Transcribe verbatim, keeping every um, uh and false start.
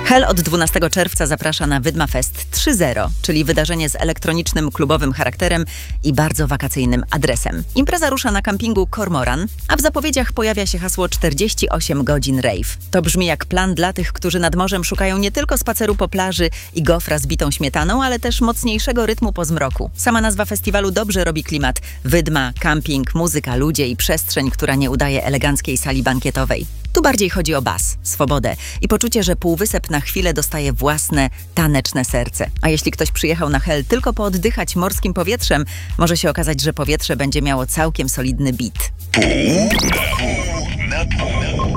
Hel od dwunastego czerwca zaprasza na Wydma Fest trzy zero, czyli wydarzenie z elektronicznym, klubowym charakterem i bardzo wakacyjnym adresem. Impreza rusza na kampingu Cormoran, a w zapowiedziach pojawia się hasło czterdzieści osiem godzin rave. To brzmi jak plan dla tych, którzy nad morzem szukają nie tylko spaceru po plaży i gofra z bitą śmietaną, ale też mocniejszego rytmu po zmroku. Sama nazwa festiwalu dobrze robi klimat. Wydma, kamping, muzyka, ludzie i przestrzeń, która nie udaje eleganckiej sali bankietowej. Tu bardziej chodzi o bas, swobodę i poczucie, że Półwysep na chwilę dostaje własne, taneczne serce. A jeśli ktoś przyjechał na Hel tylko pooddychać morskim powietrzem, może się okazać, że powietrze będzie miało całkiem solidny beat. Pół na pół.